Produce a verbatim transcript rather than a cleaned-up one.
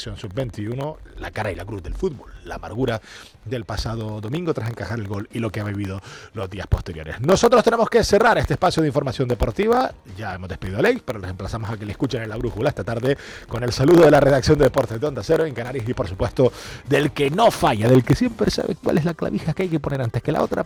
selección sub veintiuno, la cara y la cruz del fútbol, la amargura del pasado domingo tras encajar el gol y lo que ha vivido los días posteriores. Nosotros tenemos que cerrar este espacio de información deportiva. Ya hemos despedido a Alex, pero les emplazamos a que le escuchen en la brújula esta tarde con el saludo de la redacción de Deportes de Onda Cero en Canarias y por supuesto del que no falla, del que siempre sabe cuál es la clavija que hay que poner antes que la otra